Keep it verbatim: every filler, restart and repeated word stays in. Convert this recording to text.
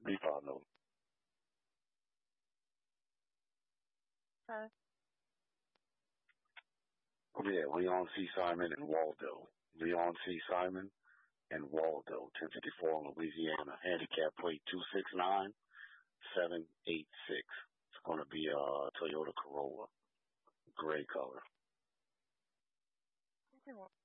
He probably knows. Huh? Yeah, Leon C. Simon and Waldo. Leon C. Simon and Waldo, ten fifty-four Louisiana. Handicap plate two six nine seven eight six. It's going to be a Toyota Corolla, gray color.